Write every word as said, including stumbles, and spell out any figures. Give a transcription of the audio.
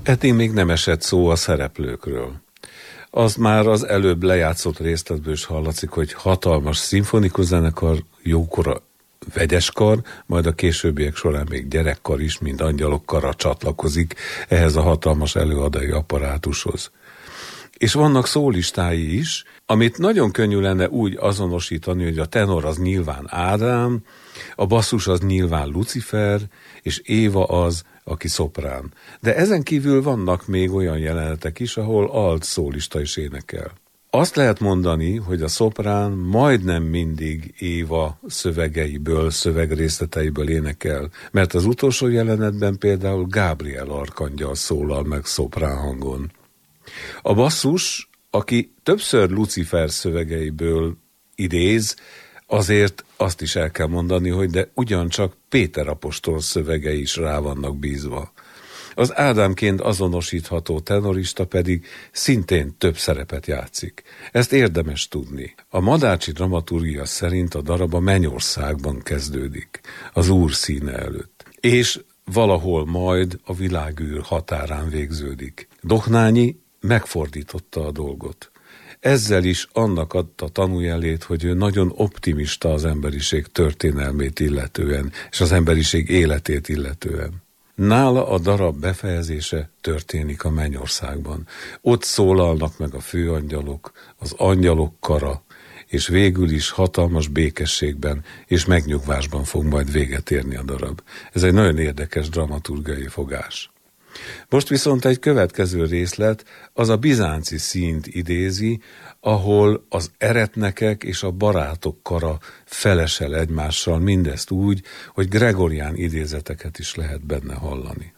Eddig még nem esett szó a szereplőkről. Az már az előbb lejátszott részletből is hallatszik, hogy hatalmas szimfonikus zenekar, jókora vegyeskar, majd a későbbiek során még gyerekkar is, mint angyalokkara csatlakozik ehhez a hatalmas előadói apparátushoz. És vannak szólistái is, amit nagyon könnyű lenne úgy azonosítani, hogy a tenor az nyilván Ádám, a basszus az nyilván Lucifer, és Éva az, aki szoprán. De ezen kívül vannak még olyan jelenetek is, ahol alt szólista is énekel. Azt lehet mondani, hogy a szoprán majdnem mindig Éva szövegeiből, szövegrészleteiből énekel, mert az utolsó jelenetben például Gábriel arkangyal szólal meg szoprán hangon. A basszus, aki többször Lucifer szövegeiből idéz, azért azt is el kell mondani, hogy de ugyancsak Péter apostol szövegei is rá vannak bízva. Az Ádámként azonosítható tenorista pedig szintén több szerepet játszik. Ezt érdemes tudni. A Madácsi dramaturgia szerint a darab a Mennyországban kezdődik, az Úr színe előtt, és valahol majd a világűr határán végződik. Dohnányi megfordította a dolgot. Ezzel is annak adta tanújelét, hogy ő nagyon optimista az emberiség történelmét illetően, és az emberiség életét illetően. Nála a darab befejezése történik a Mennyországban. Ott szólalnak meg a főangyalok, az angyalok kara, és végül is hatalmas békességben és megnyugvásban fog majd véget érni a darab. Ez egy nagyon érdekes dramaturgiai fogás. Most viszont egy következő részlet az a bizánci színt idézi, ahol az eretnekek és a barátok kara felesel egymással, mindezt úgy, hogy gregorián idézeteket is lehet benne hallani.